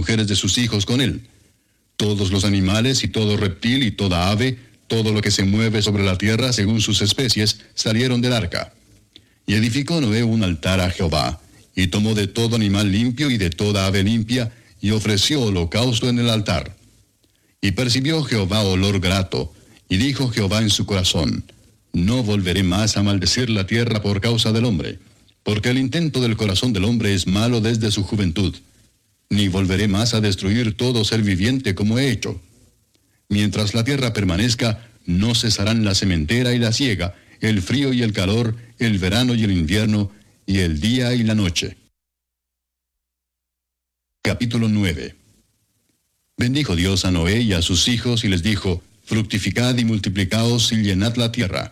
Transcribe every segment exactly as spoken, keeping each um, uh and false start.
mujeres de sus hijos con él. Todos los animales y todo reptil y toda ave, todo lo que se mueve sobre la tierra según sus especies, salieron del arca. Y edificó Noé un altar a Jehová, y tomó de todo animal limpio y de toda ave limpia, y ofreció holocausto en el altar. Y percibió Jehová olor grato, y dijo Jehová en su corazón, no volveré más a maldecir la tierra por causa del hombre, porque el intento del corazón del hombre es malo desde su juventud, ni volveré más a destruir todo ser viviente como he hecho. Mientras la tierra permanezca, no cesarán la sementera y la siega, el frío y el calor, el verano y el invierno, y el día y la noche. Capítulo nueve. Bendijo Dios a Noé y a sus hijos, y les dijo, fructificad y multiplicaos y llenad la tierra.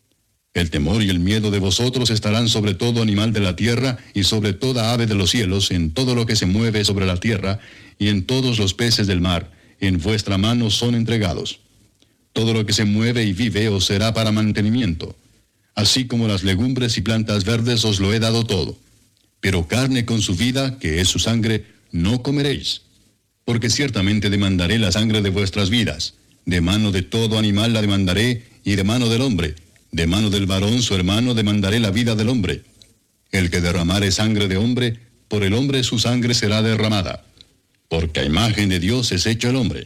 El temor y el miedo de vosotros estarán sobre todo animal de la tierra, y sobre toda ave de los cielos, en todo lo que se mueve sobre la tierra, y en todos los peces del mar, en vuestra mano son entregados. Todo lo que se mueve y vive os será para mantenimiento. Así como las legumbres y plantas verdes os lo he dado todo. Pero carne con su vida, que es su sangre, no comeréis. Porque ciertamente demandaré la sangre de vuestras vidas. De mano de todo animal la demandaré, y de mano del hombre. De mano del varón su hermano demandaré la vida del hombre. El que derramare sangre de hombre, por el hombre su sangre será derramada. Porque a imagen de Dios es hecho el hombre.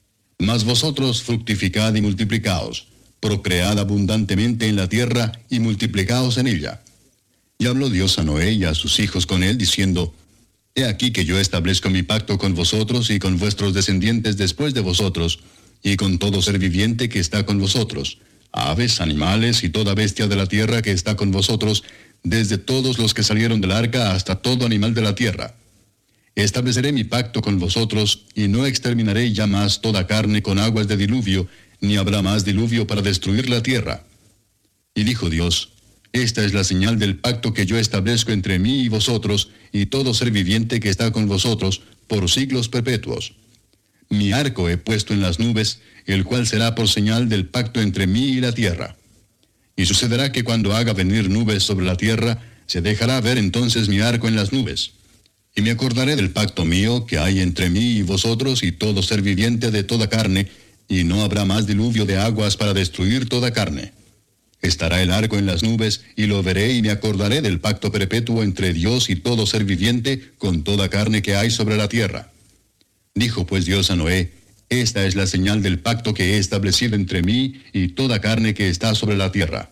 Mas vosotros fructificad y multiplicaos, procread abundantemente en la tierra y multiplicaos en ella. Y habló Dios a Noé y a sus hijos con él, diciendo, He aquí que yo establezco mi pacto con vosotros y con vuestros descendientes después de vosotros, y con todo ser viviente que está con vosotros, aves, animales y toda bestia de la tierra que está con vosotros, desde todos los que salieron del arca hasta todo animal de la tierra. Estableceré mi pacto con vosotros, y no exterminaré ya más toda carne con aguas de diluvio, ni habrá más diluvio para destruir la tierra. Y dijo Dios, Esta es la señal del pacto que yo establezco entre mí y vosotros, y todo ser viviente que está con vosotros, por siglos perpetuos. Mi arco he puesto en las nubes, el cual será por señal del pacto entre mí y la tierra. Y sucederá que cuando haga venir nubes sobre la tierra, se dejará ver entonces mi arco en las nubes. Y me acordaré del pacto mío que hay entre mí y vosotros y todo ser viviente de toda carne, y no habrá más diluvio de aguas para destruir toda carne. Estará el arco en las nubes, y lo veré y me acordaré del pacto perpetuo entre Dios y todo ser viviente con toda carne que hay sobre la tierra. Dijo pues Dios a Noé, Esta es la señal del pacto que he establecido entre mí y toda carne que está sobre la tierra.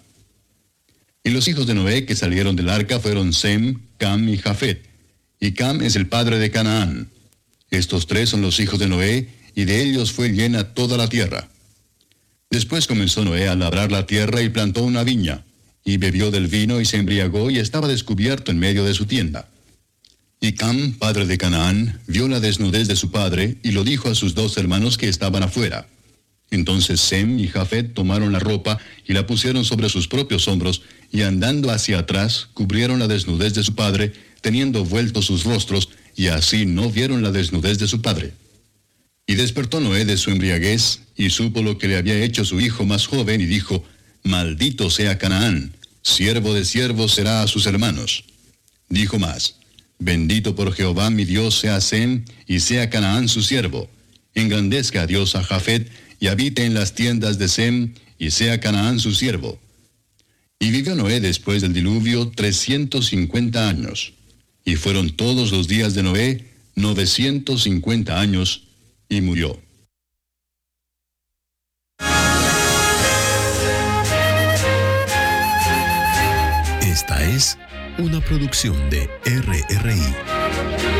Y los hijos de Noé que salieron del arca fueron Sem, Cam y Jafet. Y Cam es el padre de Canaán. Estos tres son los hijos de Noé, y de ellos fue llena toda la tierra. Después comenzó Noé a labrar la tierra y plantó una viña, y bebió del vino y se embriagó y estaba descubierto en medio de su tienda. Y Cam, padre de Canaán, vio la desnudez de su padre y lo dijo a sus dos hermanos que estaban afuera. Entonces Sem y Jafet tomaron la ropa y la pusieron sobre sus propios hombros, y andando hacia atrás cubrieron la desnudez de su padre, teniendo vueltos sus rostros, y así no vieron la desnudez de su padre. Y despertó Noé de su embriaguez, y supo lo que le había hecho su hijo más joven, y dijo, Maldito sea Canaán, siervo de siervos será a sus hermanos. Dijo más, Bendito por Jehová mi Dios sea Sem, y sea Canaán su siervo. Engrandezca a Dios a Jafet, y habite en las tiendas de Sem, y sea Canaán su siervo. Y vivió Noé después del diluvio trescientos cincuenta años. Y fueron todos los días de Noé novecientos cincuenta años, y murió. Esta es una producción de R R I.